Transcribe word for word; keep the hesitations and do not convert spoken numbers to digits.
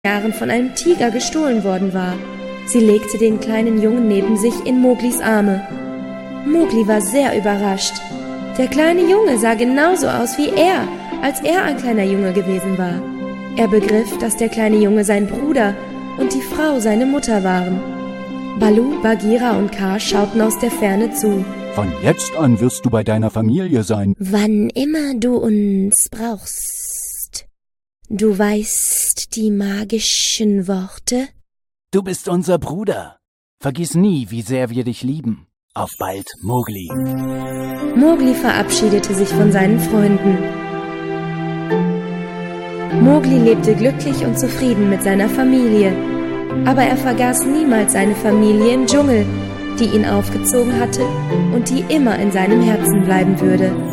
Jahren von einem Tiger gestohlen worden war. Sie legte den kleinen Jungen neben sich in Mowglis Arme. Mowgli war sehr überrascht. Der kleine Junge sah genauso aus wie er, als er ein kleiner Junge gewesen war. Er begriff, dass der kleine Junge sein Bruder und die Frau seine Mutter waren. Baloo, Bagheera und Kaa schauten aus der Ferne zu. Von jetzt an wirst du bei deiner Familie sein. Wann immer du uns brauchst. Du weißt die magischen Worte? Du bist unser Bruder. Vergiss nie, wie sehr wir dich lieben. Auf bald, Mowgli. Mowgli verabschiedete sich von seinen Freunden. Mowgli lebte glücklich und zufrieden mit seiner Familie. Aber er vergaß niemals seine Familie im Dschungel, die ihn aufgezogen hatte und die immer in seinem Herzen bleiben würde.